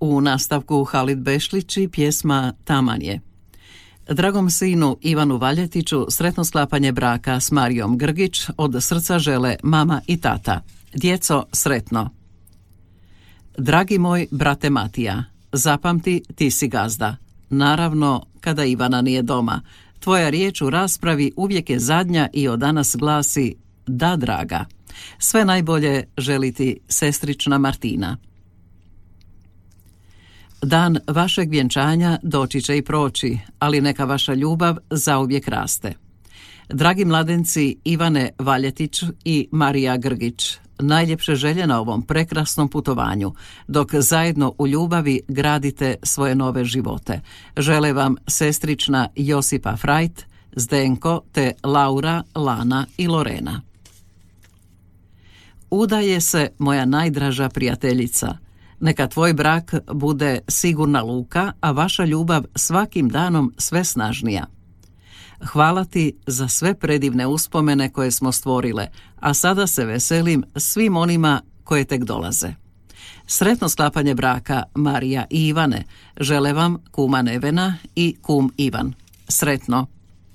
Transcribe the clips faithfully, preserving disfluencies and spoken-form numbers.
U nastavku Halid Bešlić i pjesma Tamanje. Dragom sinu Ivanu Valjetiću sretno sklapanje braka s Marijom Grgić od srca žele mama i tata. Djeco, sretno. Dragi moj brate Matija, zapamti, ti si gazda. Naravno, kada Ivana nije doma. Tvoja riječ u raspravi uvijek je zadnja i od danas glasi da, draga. Sve najbolje želi ti sestrična Martina. Dan vašeg vjenčanja doći će i proći, ali neka vaša ljubav zauvijek raste. Dragi mladenci Ivane Valjetić i Marija Grgić, najljepše želje na ovom prekrasnom putovanju, dok zajedno u ljubavi gradite svoje nove živote. Žele vam sestrična Josipa Frajt, Zdenko te Laura, Lana i Lorena. Udaje se moja najdraža prijateljica. Neka tvoj brak bude sigurna luka, a vaša ljubav svakim danom sve snažnija. Hvala ti za sve predivne uspomene koje smo stvorile, a sada se veselim svim onima koje tek dolaze. Sretno sklapanje braka Marija i Ivane. Žele vam kuma Nevena i kum Ivan. Sretno.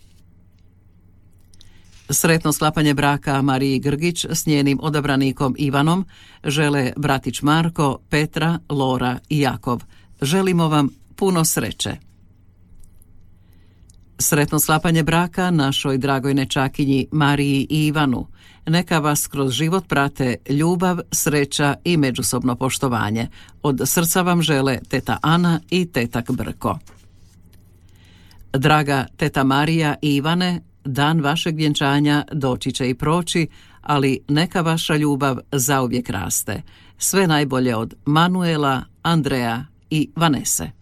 Sretno sklapanje braka Mariji Grgić s njenim odabranikom Ivanom žele bratić Marko, Petra, Lora i Jakov. Želimo vam puno sreće. Sretno sklapanje braka našoj dragoj nečakinji Mariji i Ivanu. Neka vas kroz život prate ljubav, sreća i međusobno poštovanje. Od srca vam žele teta Ana i tetak Brko. Draga teta Marija i Ivane, dan vašeg vjenčanja doći će i proći, ali neka vaša ljubav zauvijek raste. Sve najbolje od Manuela, Andreja i Vanese.